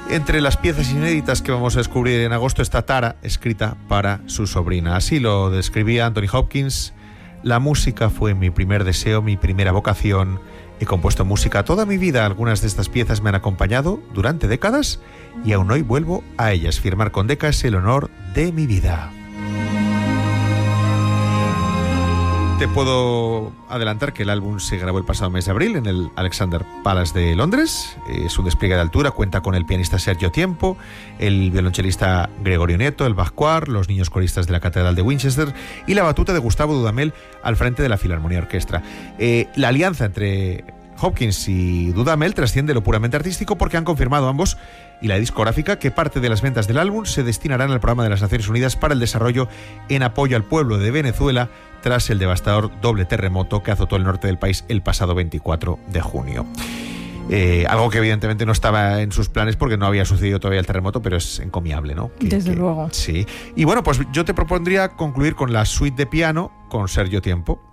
Entre las piezas inéditas que vamos a descubrir en agosto está Tara, escrita para su sobrina. Así lo describía Anthony Hopkins: la música fue mi primer deseo, mi primera vocación. He compuesto música toda mi vida. Algunas de estas piezas me han acompañado durante décadas y aún hoy vuelvo a ellas. Firmar con Decca es el honor de mi vida. Te puedo adelantar que el álbum se grabó el pasado mes de abril en el Alexander Palace de Londres. Es un despliegue de altura, cuenta con el pianista Sergio Tiempo, el violonchelista Gregorio Nieto, el Bach Choir, los niños coristas de la Catedral de Winchester y la batuta de Gustavo Dudamel al frente de la Filarmonía Orquestra. La alianza entre Hopkins y Dudamel trasciende lo puramente artístico porque han confirmado ambos y la discográfica que parte de las ventas del álbum se destinarán al programa de las Naciones Unidas para el desarrollo en apoyo al pueblo de Venezuela tras el devastador doble terremoto que azotó el norte del país el pasado 24 de junio. Algo que evidentemente no estaba en sus planes porque no había sucedido todavía el terremoto, pero es encomiable, ¿no? Desde luego. Sí. Y bueno, pues yo te propondría concluir con la suite de piano con Sergio Tiempo.